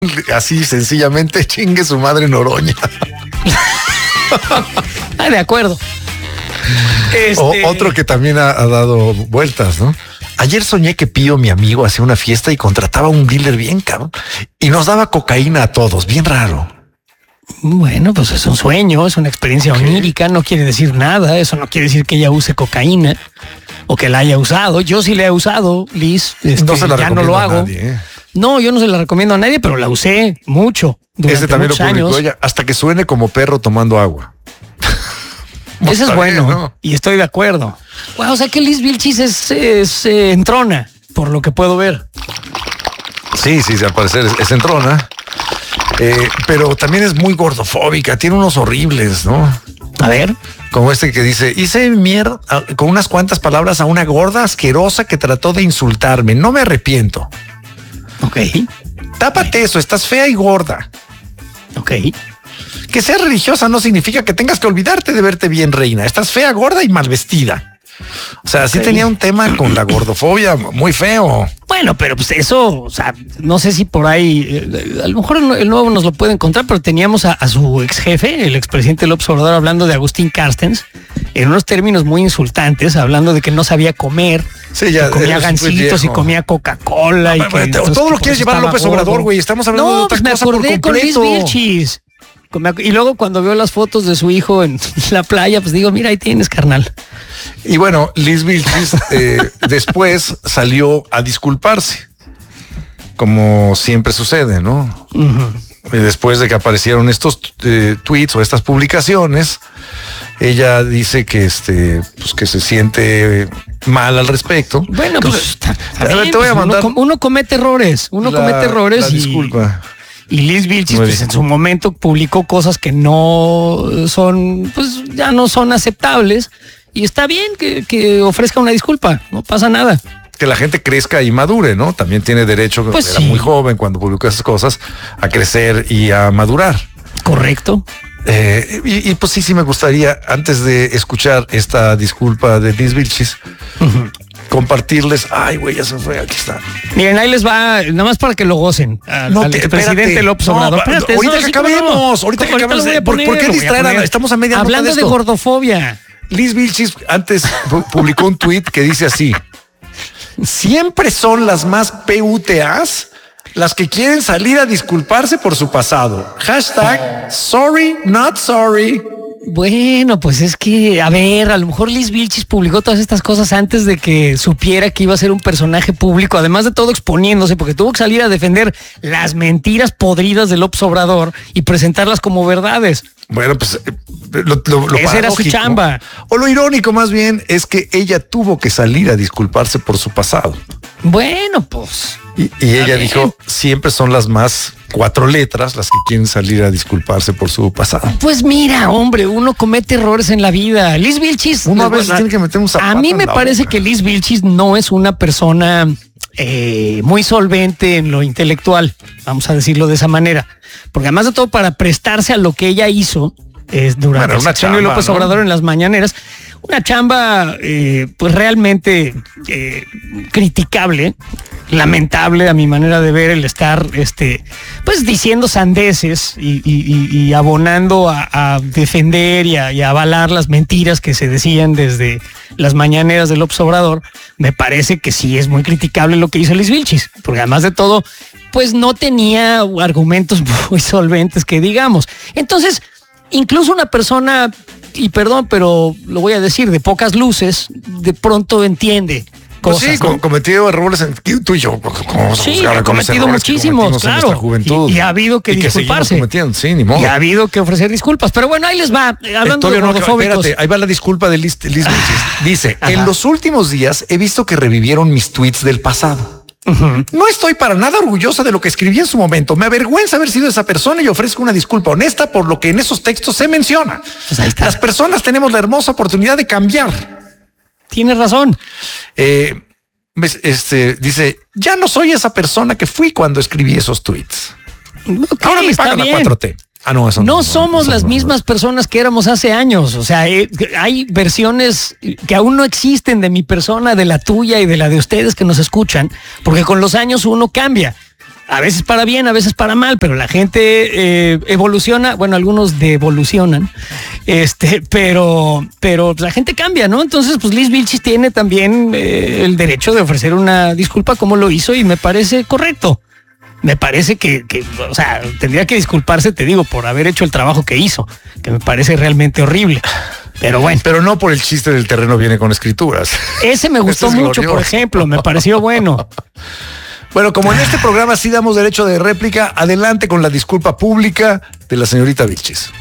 así sencillamente chingue su madre Noroña. De acuerdo. Otro que también ha dado vueltas, ¿no? Ayer soñé que Pío, mi amigo, hacía una fiesta y contrataba a un dealer bien cabrón y nos daba cocaína a todos, bien raro. Bueno, pues es un sueño, es una experiencia onírica, no quiere decir nada, eso no quiere decir que ella use cocaína o que la haya usado. Yo sí la he usado, Liz, no se la ya no lo hago. A nadie, ¿eh? No, yo no se la recomiendo a nadie, pero la usé mucho durante Ese también muchos lo publicó años. ella, hasta que suene como perro tomando agua. Ese es bueno, bien, ¿no? Y estoy de acuerdo. Bueno, o sea que Liz Vilchis es entrona, por lo que puedo ver. Sí, al parecer es entrona. Pero también es muy gordofóbica, tiene unos horribles, ¿no? A ver. Como este que dice, hice mierda con unas cuantas palabras a una gorda asquerosa que trató de insultarme. No me arrepiento. Ok. Tápate eso, estás fea y gorda. Ok. Que seas religiosa no significa que tengas que olvidarte de verte bien, reina. Estás fea, gorda y mal vestida. O sea, sí tenía un tema con la gordofobia muy feo. Bueno, pero pues eso, o sea, no sé si por ahí, a lo mejor el nuevo nos lo puede encontrar, pero teníamos a su ex jefe, el expresidente López Obrador, hablando de Agustín Carstens, en unos términos muy insultantes, hablando de que no sabía comer, sí, ya, que comía gancitos y comía Coca-Cola. Todo lo quieres llevar a López Obrador, güey. Estamos hablando de otra cosa. Me acordé con Liz Vilchis. Y luego cuando veo las fotos de su hijo en la playa, pues digo, mira, ahí tienes, carnal. Y bueno, Liz Vilchis después salió a disculparse, como siempre sucede, ¿no? Uh-huh. Después de que aparecieron estos tweets o estas publicaciones, ella dice que pues que se siente mal al respecto. Bueno, pues te voy a mandar. Uno comete errores, la disculpa. Y Liz Vilchis, pues en su momento publicó cosas que no son, pues ya no son aceptables. Y está bien que ofrezca una disculpa, no pasa nada. Que la gente crezca y madure, ¿no? También tiene derecho, pues era muy joven cuando publicó esas cosas, a crecer y a madurar. Correcto. Y pues sí me gustaría, antes de escuchar esta disculpa de Liz Vilchis, compartirles. Ay, güey, ya se fue, aquí está. Miren, ahí les va, nada más para que lo gocen. Al presidente López Obrador. Espérate, ahorita que acabemos. Ahorita que acabemos. ¿Por qué distraer? Estamos a media nota hablando de gordofobia. Liz Vilchis antes publicó un tweet que dice así: siempre son las más PUTAs las que quieren salir a disculparse por su pasado. Hashtag sorry, not sorry. Bueno, pues es que, a ver, a lo mejor Liz Vilchis publicó todas estas cosas antes de que supiera que iba a ser un personaje público, además de todo exponiéndose, porque tuvo que salir a defender las mentiras podridas de López Obrador y presentarlas como verdades. Bueno, pues esa era su chamba. O lo irónico más bien es que ella tuvo que salir a disculparse por su pasado. Bueno, pues. Y ella dijo, siempre son las más 4 letras las que quieren salir a disculparse por su pasado. Pues mira, hombre, uno comete errores en la vida. Liz Vilchis. Uno a veces tiene que meter un zapato. A mí me parece que Liz Vilchis no es una persona muy solvente en lo intelectual, vamos a decirlo de esa manera. Porque además de todo, para prestarse a lo que ella hizo durante el sexenio de López Obrador en las mañaneras, una chamba pues realmente criticable, lamentable a mi manera de ver, el estar pues diciendo sandeces y abonando a defender y a avalar las mentiras que se decían desde las mañaneras de López Obrador. Me parece que sí es muy criticable lo que hizo Liz Vilchis, porque además de todo, pues no tenía argumentos muy solventes que digamos. Entonces, incluso una persona, y perdón, pero lo voy a decir, de pocas luces, de pronto entiende cosas. Pues sí, ¿no? Cometido errores tú y yo. Sí, ha cometido muchísimos, claro. Y ha habido que disculparse. Sí, ni modo. Y ha habido que ofrecer disculpas. Pero bueno, ahí les va. Hablando de gordofóbicos. Espérate, ahí va la disculpa de Liz Vilchis. Dice, en los últimos días he visto que revivieron mis tweets del pasado. Uh-huh. No estoy para nada orgullosa de lo que escribí en su momento. Me avergüenza haber sido esa persona y ofrezco una disculpa honesta por lo que en esos textos se menciona. Pues las personas tenemos la hermosa oportunidad de cambiar. Tienes razón. Dice, ya no soy esa persona que fui cuando escribí esos tweets. Okay, ahora me pagan la 4T. No, eso no somos las mismas personas que éramos hace años. O sea, hay versiones que aún no existen de mi persona, de la tuya y de la de ustedes que nos escuchan, porque con los años uno cambia. A veces para bien, a veces para mal, pero la gente evoluciona, bueno, algunos devolucionan, pero la gente cambia, ¿no? Entonces, pues Liz Vilchis tiene también el derecho de ofrecer una disculpa como lo hizo y me parece correcto. Me parece que, o sea, tendría que disculparse, te digo, por haber hecho el trabajo que hizo, que me parece realmente horrible. Pero bueno. Pero no por el chiste del terreno viene con escrituras. Ese me gustó mucho, glorioso. Por ejemplo, me pareció bueno. Bueno, como en este programa sí damos derecho de réplica, adelante con la disculpa pública de la señorita Vilchis.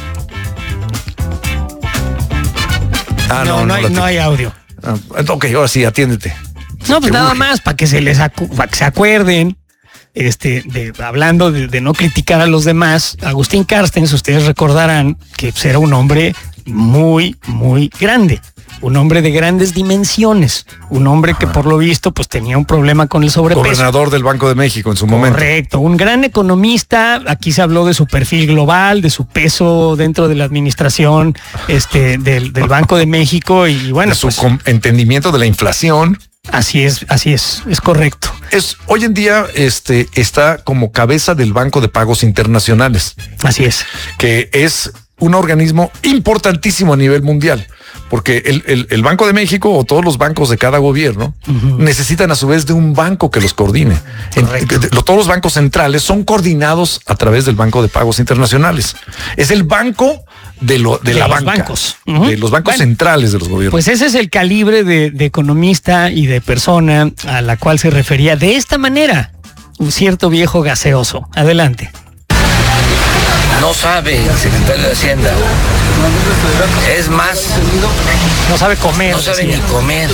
No hay audio. Ok, ahora sí, atiéndete. No, pues nada más, para que se acuerden, hablando de no criticar a los demás. Agustín Carstens, ustedes recordarán que pues, era un hombre muy, muy grande. Un hombre de grandes dimensiones, un hombre que por lo visto pues tenía un problema con el sobrepeso. Gobernador del Banco de México en su momento. Correcto, un gran economista. Aquí se habló de su perfil global, de su peso dentro de la administración del Banco de México y bueno. De su entendimiento de la inflación. Así es correcto. Hoy en día está como cabeza del Banco de Pagos Internacionales. Así es. Que es un organismo importantísimo a nivel mundial. Porque el Banco de México o todos los bancos de cada gobierno necesitan a su vez de un banco que los coordine. Todos los bancos centrales son coordinados a través del Banco de Pagos Internacionales. Es el banco de la banca, bancos. De los bancos centrales de los gobiernos. Pues ese es el calibre de economista y de persona a la cual se refería de esta manera un cierto viejo gaseoso. Adelante. No sabe el secretario de Hacienda. Es más, no sabe comer. No sabe ni comer.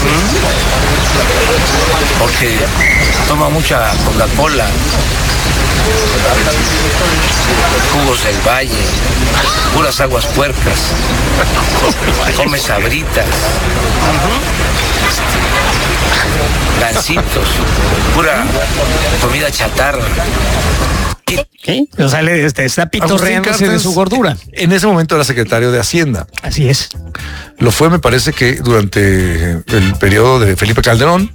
Porque toma mucha Coca-Cola, jugos del Valle, puras aguas puercas, come sabritas, gancitos, pura comida chatarra. ¿Qué? O sea, está pitorreándose de su gordura. En ese momento era secretario de Hacienda. Así es. Lo fue, me parece que durante el periodo de Felipe Calderón.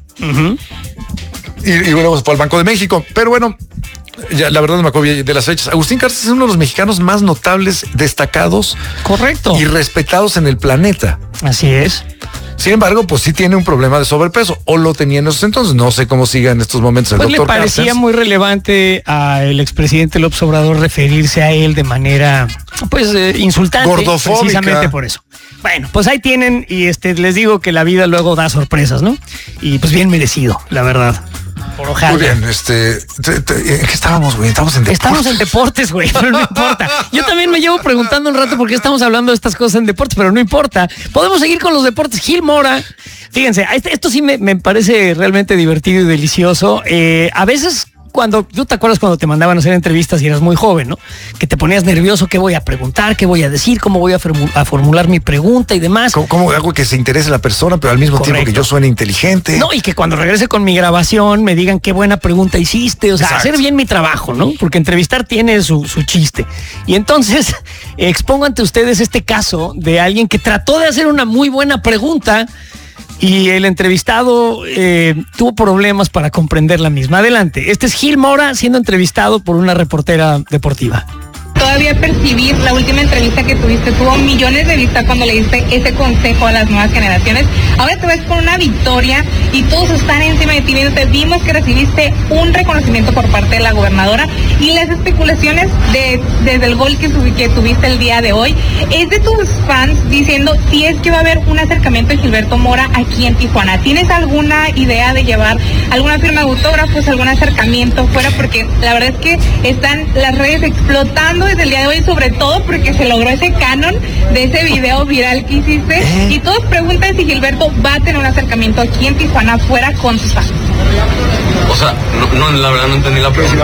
Y luego fue al Banco de México. Pero bueno, ya la verdad no me acuerdo de las fechas. Agustín Carstens es uno de los mexicanos más notables, destacados. Correcto. Y respetados en el planeta. Así es. Sin embargo, pues sí tiene un problema de sobrepeso, o lo tenía en esos entonces. No sé cómo siga en estos momentos el doctor Carstens. Le parecía muy relevante al expresidente López Obrador referirse a él de manera, pues, insultante. Gordofóbica. Precisamente por eso. Bueno, pues ahí tienen, y les digo que la vida luego da sorpresas, ¿no? Y pues bien merecido, la verdad. Por ojalá. Muy bien, ¿en qué estábamos, güey? Estamos en deportes, güey, pero no importa. Yo también me llevo preguntando un rato por qué estamos hablando de estas cosas en deportes, pero no importa. Podemos seguir con los deportes. Gil Mora, fíjense, esto sí me parece realmente divertido y delicioso. A veces ¿tú te acuerdas cuando te mandaban a hacer entrevistas y eras muy joven, ¿no? Que te ponías nervioso, qué voy a preguntar, qué voy a decir, cómo voy a formular mi pregunta y demás. ¿Cómo hago que se interese la persona, pero al mismo tiempo que yo suene inteligente? No, y que cuando regrese con mi grabación me digan qué buena pregunta hiciste, o sea, exacto, hacer bien mi trabajo, ¿no? Porque entrevistar tiene su chiste. Y entonces expongo ante ustedes este caso de alguien que trató de hacer una muy buena pregunta y el entrevistado tuvo problemas para comprender la misma. Adelante, este es Gil Mora siendo entrevistado por una reportera deportiva. Todavía percibir la última entrevista que tuviste, tuvo millones de vistas cuando le diste ese consejo a las nuevas generaciones. Ahora te ves con una victoria y todos están encima de ti viéndote. Vimos que recibiste un reconocimiento por parte de la gobernadora y las especulaciones desde el gol que tuviste el día de hoy es de tus fans diciendo si es que va a haber un acercamiento de Gilberto Mora aquí en Tijuana. ¿Tienes alguna idea de llevar alguna firma de autógrafos, algún acercamiento fuera? Porque la verdad es que están las redes explotando desde el día de hoy, sobre todo porque se logró ese canon de ese video viral que hiciste y todos preguntan si Gilberto va a tener un acercamiento aquí en Tijuana fuera con sus fans. O sea, no, la verdad no entendí la pregunta.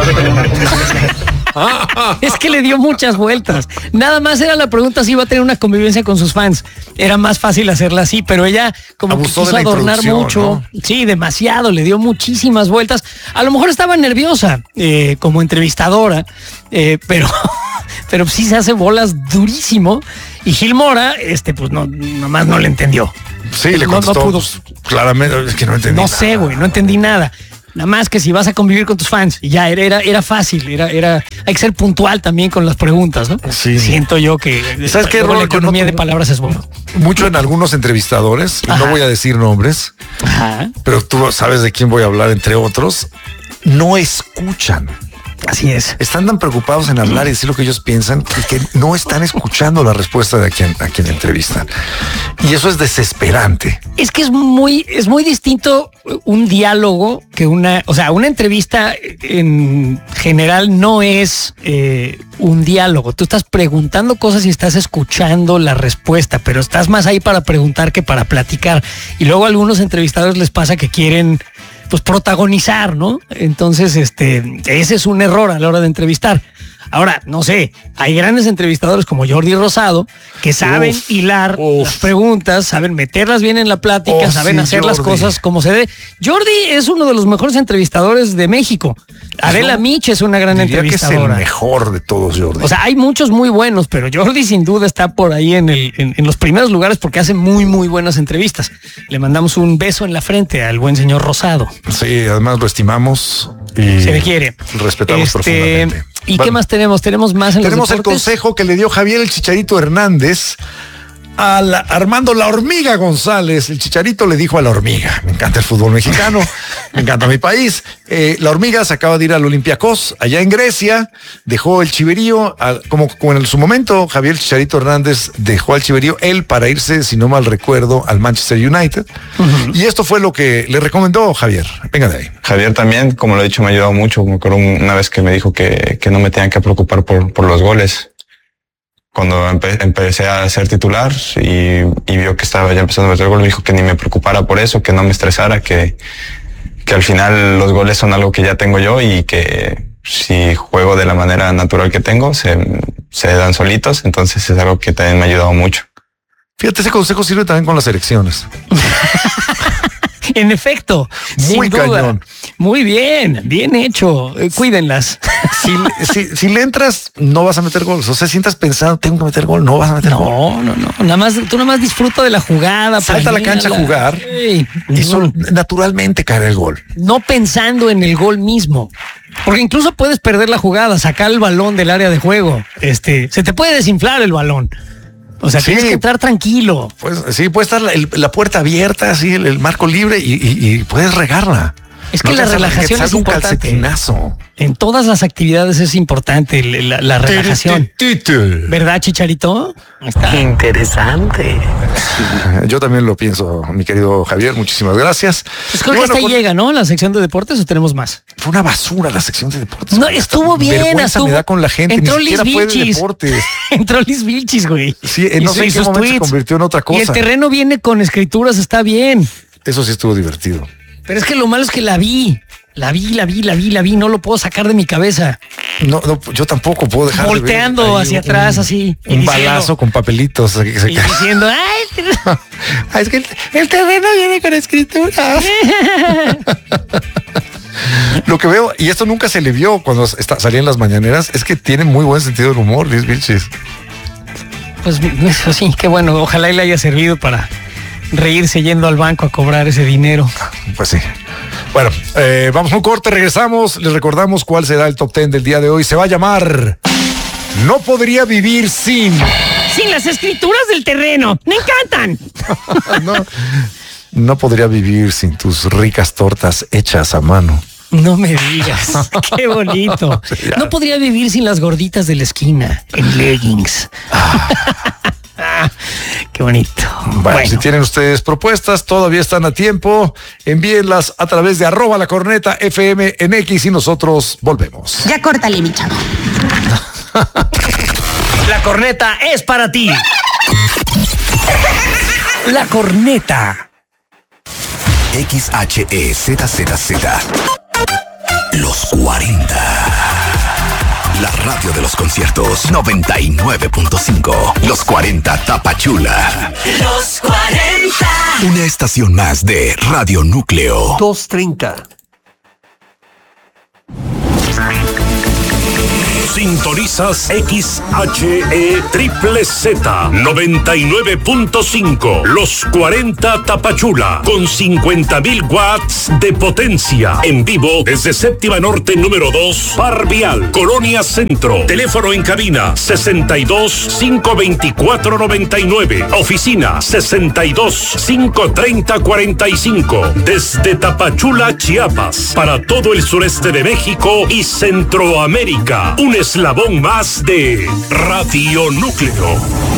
Es que le dio muchas vueltas. Nada más era la pregunta si iba a tener una convivencia con sus fans. Era más fácil hacerla así, pero ella como que quiso adornar mucho. ¿No? Sí, demasiado, le dio muchísimas vueltas. A lo mejor estaba nerviosa como entrevistadora, pero sí se hace bolas durísimo. Y Gil Mora, pues nomás no le entendió. Sí, le contestó. No pudo. Claramente, es que no entendí. No sé, güey, no entendí nada. Nada más que si vas a convivir con tus fans, y ya era fácil, hay que ser puntual también con las preguntas, ¿no? Sí. Siento yo que ¿Sabes qué, la Rol? economía de palabras es bueno. Mucho en algunos entrevistadores, y no voy a decir nombres, pero tú sabes de quién voy a hablar, entre otros, no escuchan. Así es. Están tan preocupados en hablar y decir lo que ellos piensan y que no están escuchando la respuesta de a quien entrevistan. Y eso es desesperante. Es que es muy distinto un diálogo que una entrevista en general no es un diálogo. Tú estás preguntando cosas y estás escuchando la respuesta, pero estás más ahí para preguntar que para platicar. Y luego a algunos entrevistadores les pasa que quieren pues protagonizar, ¿no? Entonces, ese es un error a la hora de entrevistar. Ahora, no sé, hay grandes entrevistadores como Jordi Rosado que saben hilar las preguntas, saben meterlas bien en la plática, saben hacer las cosas como se debe. Jordi es uno de los mejores entrevistadores de México. Adela Mich es una gran entrevistadora. Que es el mejor de todos, Jordi. O sea, hay muchos muy buenos, pero Jordi sin duda está por ahí en los primeros lugares porque hace muy, muy buenas entrevistas. Le mandamos un beso en la frente al buen señor Rosado. Sí, además lo estimamos y se le quiere. Respetamos profundamente. ¿Y qué más tenemos? Tenemos más en los deportes. Tenemos el consejo que le dio Javier el Chicharito Hernández a Armando La Hormiga González. El Chicharito le dijo a La Hormiga: me encanta el fútbol mexicano, me encanta mi país. La Hormiga se acaba de ir al Olympiacos, allá en Grecia, dejó el chiverío, como en su momento Javier el Chicharito Hernández dejó al chiverío él para irse, si no mal recuerdo, al Manchester United. Y esto fue lo que le recomendó Javier. Venga de ahí. Javier también, como lo he dicho, me ha ayudado mucho. Me acuerdo una vez que me dijo que no me tenían que preocupar por los goles. Cuando empecé a ser titular y vio que estaba ya empezando a meter gol, me dijo que ni me preocupara por eso, que no me estresara, que al final los goles son algo que ya tengo yo y que si juego de la manera natural que tengo, se dan solitos. Entonces es algo que también me ha ayudado mucho. Fíjate, ese consejo sirve también con las elecciones. En efecto, muy cañón. Muy bien hecho. Cuídenlas. Si le entras, no vas a meter goles. O sea, si estás pensando, tengo que meter gol, no vas a meter gol. No. Tú nada más disfruta de la jugada. Salta a la cancha a jugar y naturalmente caerá el gol. No pensando en el gol mismo. Porque incluso puedes perder la jugada, sacar el balón del área de juego. Se te puede desinflar el balón. O sea, tienes que entrar tranquilo. Pues sí, puede estar la puerta abierta, así el marco libre y puedes regarla. Es que la relajación es importante. En todas las actividades es importante la relajación. ¿Verdad, Chicharito? Está interesante. Yo también lo pienso, mi querido Javier. Muchísimas gracias. Pues creo que hasta ahí llega, ¿no? La sección de deportes, ¿o tenemos más? Fue una basura la sección de deportes. No, estuvo bien. Me da con la gente. Entró ni siquiera fue de deportes. Entró Liz Vilchis, güey. Sí, no sé en qué momento se convirtió en otra cosa. Y el terreno viene con escrituras, está bien. Eso sí estuvo divertido. Pero es que lo malo es que la vi, no lo puedo sacar de mi cabeza. No, yo tampoco puedo dejar volteando de ver hacia atrás así. Un balazo con papelitos. Y diciendo, es que el terreno viene con escrituras. Lo que veo, y esto nunca se le vio cuando salía en las mañaneras, es que tiene muy buen sentido del humor, Liz Vilchis. Pues eso sí, qué bueno, ojalá y le haya servido para reírse yendo al banco a cobrar ese dinero. Pues sí. Bueno, vamos a un corte, regresamos. Les recordamos cuál será el top 10 del día de hoy. Se va a llamar No podría vivir sin las escrituras del terreno. Me encantan. No podría vivir sin tus ricas tortas hechas a mano. No me digas, qué bonito. No podría vivir sin las gorditas de la esquina en leggings. Qué bonito. Bueno, si tienen ustedes propuestas, todavía están a tiempo. Envíenlas a través de @lacorneta_FM en X y nosotros volvemos. Ya córtale, mi chavo. La corneta es para ti. La corneta. XHEZZZ. Los 40. La radio de los conciertos 99.5. Los 40 Tapachula. Los 40. Una estación más de Radio Núcleo. 230. Sintonizas XHE Triple Z 99.5, Los 40 Tapachula, con 50,000 watts de potencia. En vivo desde Séptima Norte número 2, Par Vial, Colonia Centro. Teléfono en cabina 62-524-99. Oficina 62-530-45. Desde Tapachula, Chiapas, para todo el sureste de México y Centroamérica. Un eslabón más de Radio Núcleo.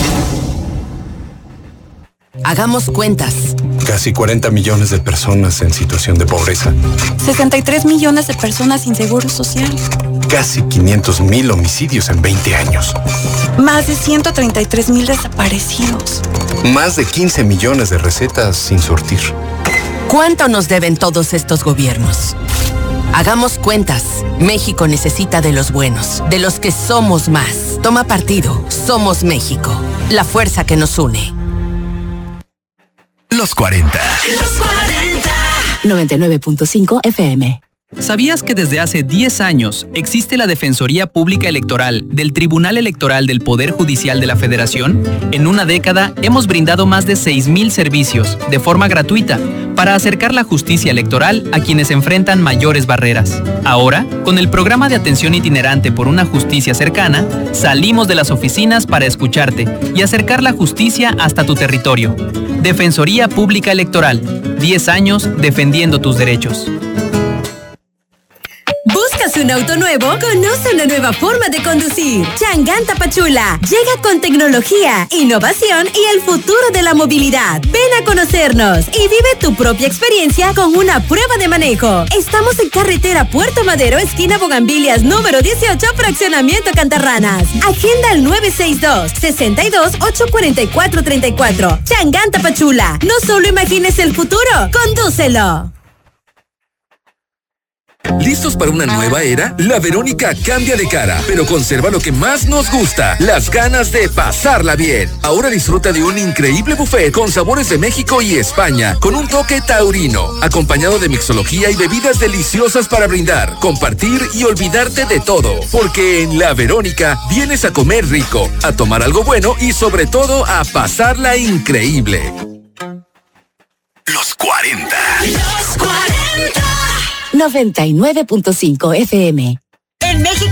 Hagamos cuentas. Casi 40 millones de personas en situación de pobreza. 63 millones de personas sin seguro social. Casi 500,000 homicidios en 20 años. Más de 133,000 desaparecidos. Más de 15 millones de recetas sin surtir. ¿Cuánto nos deben todos estos gobiernos? Hagamos cuentas. México necesita de los buenos, de los que somos más. Toma partido. Somos México. La fuerza que nos une. Los 40. Los 40. 99.5 FM. ¿Sabías que desde hace 10 años existe la Defensoría Pública Electoral del Tribunal Electoral del Poder Judicial de la Federación? En una década hemos brindado más de 6,000 servicios de forma gratuita para acercar la justicia electoral a quienes enfrentan mayores barreras. Ahora, con el programa de atención itinerante por una justicia cercana, salimos de las oficinas para escucharte y acercar la justicia hasta tu territorio. Defensoría Pública Electoral, 10 años defendiendo tus derechos. ¿Buscas un auto nuevo? Conoce una nueva forma de conducir. Chang'an Tapachula llega con tecnología, innovación y el futuro de la movilidad. Ven a conocernos y vive tu propia experiencia con una prueba de manejo. Estamos en carretera Puerto Madero, esquina Bugambilias, número 18, fraccionamiento Cantarranas. Agenda al 962-62-844-34. Chang'an Tapachula. No solo imagines el futuro, condúcelo. ¿Listos para una nueva era? La Verónica cambia de cara, pero conserva lo que más nos gusta, las ganas de pasarla bien. Ahora disfruta de un increíble buffet con sabores de México y España, con un toque taurino, acompañado de mixología y bebidas deliciosas para brindar, compartir y olvidarte de todo. Porque en La Verónica vienes a comer rico, a tomar algo bueno y sobre todo a pasarla increíble. Los 40. Los 40. 99.5 FM. En México